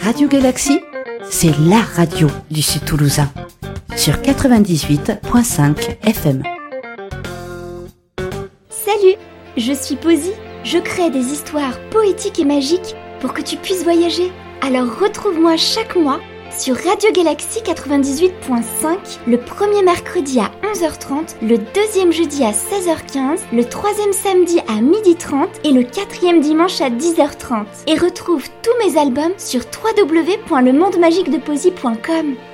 Radio Galaxie, c'est la radio du Sud Toulousain. Sur 98.5 FM. Salut, je suis Posy. Je crée des histoires poétiques et magiques pour que tu puisses voyager. Alors retrouve-moi chaque mois sur Radio Galaxie 98.5, le premier mercredi à 11h30, le deuxième jeudi à 16h15, le troisième samedi à 12h30 et le quatrième dimanche à 10h30. Et retrouve tous mes albums sur www.lemondemagiquedeposy.com.